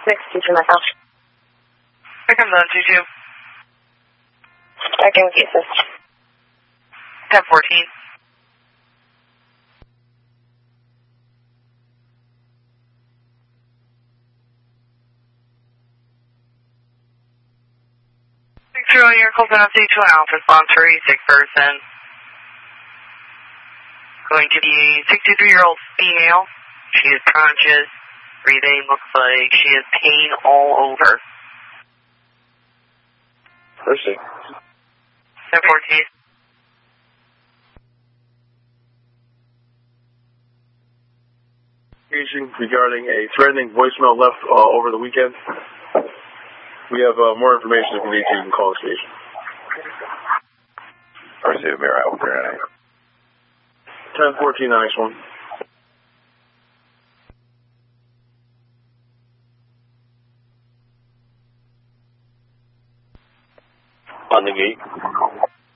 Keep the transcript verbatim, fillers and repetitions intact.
six two two myself. Here comes on two two. Checking with you, sis. ten fourteen. True, your call penalty to an Alpha sponsor, a sick person. Going to be a sixty-three-year-old female. She is conscious. Breathing looks like she has pain all over. Mercy. ten fourteen. Regarding a threatening voicemail left uh, over the weekend. We have uh, more information if you need to. You can call the station. Receive mirror, I will clear tonight. ten fourteen, nice one. On the gate.